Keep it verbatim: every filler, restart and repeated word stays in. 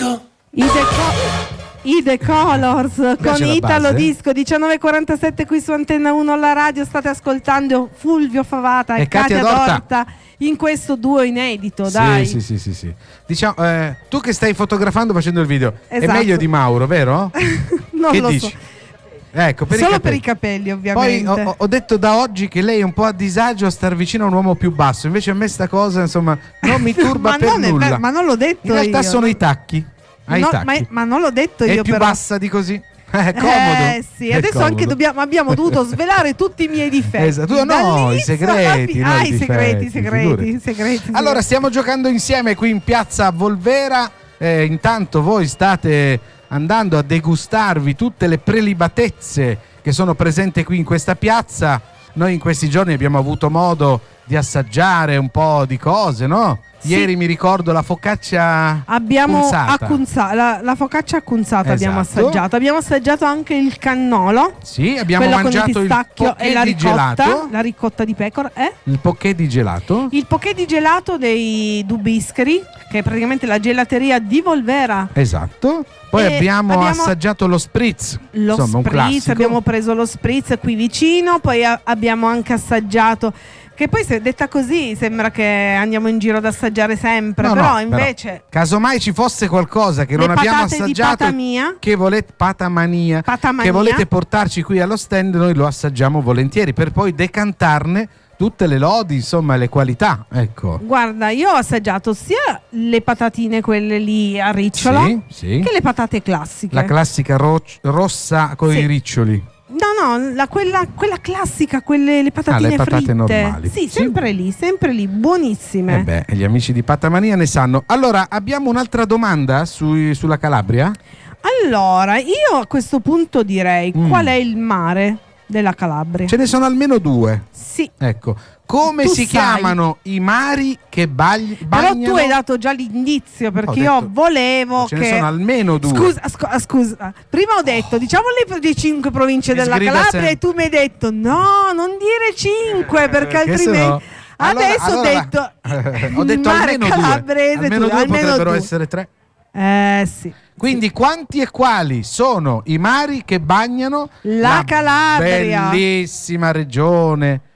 Disco. I The, Co- I The Colors con Italo Disco. Diciannove e quarantasette qui su Antenna uno alla radio. State ascoltando Fulvio Favata e, e Katia, Katia Dorta. Dorta in questo duo inedito. Sì, dai. sì, sì, sì, sì. Diciamo, eh, tu che stai fotografando facendo il video, esatto. È meglio di Mauro, vero? Non che lo dici? so. Ecco, per Solo i per i capelli, ovviamente. Poi ho, ho detto da oggi che lei è un po' a disagio a star vicino a un uomo più basso. Invece a me sta cosa, insomma, non mi turba ma per non nulla. Ver- ma non l'ho detto In realtà io. sono i tacchi. Ai no, tacchi. Ma, ma non l'ho detto è io più però. bassa di così. È comodo. Eh sì, è adesso comodo. anche dobbiamo, abbiamo dovuto svelare tutti i miei difetti. Esatto. No, i segreti. Ah, no, i segreti, i segreti, i segreti. Allora, stiamo giocando insieme qui in piazza Volvera. Eh, intanto voi state andando a degustarvi tutte le prelibatezze che sono presenti qui in questa piazza. Noi in questi giorni abbiamo avuto modo di assaggiare un po' di cose, no? Sì. Ieri mi ricordo la focaccia abbiamo accunzata. Accunza- la, la focaccia accunzata, esatto. Abbiamo assaggiato. Abbiamo assaggiato anche il cannolo. Sì, abbiamo mangiato il, il poké e la di ricotta, gelato. La ricotta di pecora. Eh? Il poké di gelato. Il poké di gelato dei Dubischeri, che è praticamente la gelateria di Volvera. Esatto. Poi abbiamo, abbiamo assaggiato lo spritz. Lo Insomma, un spritz, classico. Abbiamo preso lo spritz qui vicino. Poi a- abbiamo anche assaggiato. Che poi se detta così sembra che andiamo in giro ad assaggiare sempre, no, però no, invece però, casomai ci fosse qualcosa che non abbiamo assaggiato, che volete patamania, patamania, che volete portarci qui allo stand, noi lo assaggiamo volentieri per poi decantarne tutte le lodi, insomma, le qualità, ecco. Guarda, io ho assaggiato sia le patatine quelle lì a ricciolo, sì, sì. che le patate classiche. La classica ro- rossa con sì. i riccioli. No, no, la, quella, quella classica, quelle le patatine ah, le patate fritte. normali. Sì, sempre sì. lì, sempre lì, buonissime. Eh beh, gli amici di Patamania ne sanno. Allora, abbiamo un'altra domanda sui, sulla Calabria? Allora, io a questo punto direi, mm. qual è il mare della Calabria? Ce ne sono almeno due. Sì. Ecco, come tu si sai. chiamano i mari che bagli, bagnano? Però tu hai dato già l'indizio, perché detto, io volevo ce che... ne sono almeno due. Scusa, scu- scusa. Prima ho detto, diciamo le, le cinque province della Calabria sempre. E tu mi hai detto, no, non dire cinque, perché eh, altrimenti... No. Allora, adesso allora, ho detto... eh, ho detto mare almeno calabrese, due. Almeno tu, due almeno potrebbero due. essere tre. Eh sì. Quindi sì. Quanti e quali sono i mari che bagnano la, la Calabria? Bellissima regione